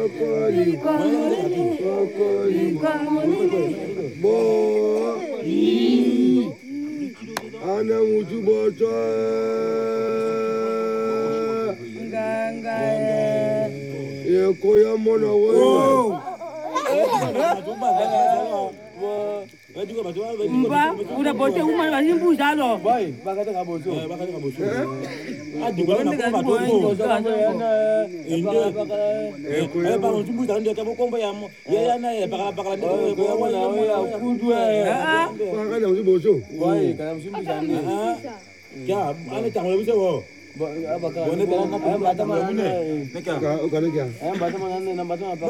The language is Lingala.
Ana mutu boto. Ye koya mona we. Mba, udah bote umar masih busa loh. Boy, bakal tak boso. Adi gua nak kau batu tu. Ini, bangun subuh jalan dia kamu kau bayam. Ya na ya bakal dia. Kudu Bakal dah mutu boso. Boy, kalau musim busa ni. Ya, ane jangan lebih sewa. Bakal. Ayam batam mana? Kau kena kya? Ayam batam mana? Nampak tu apa?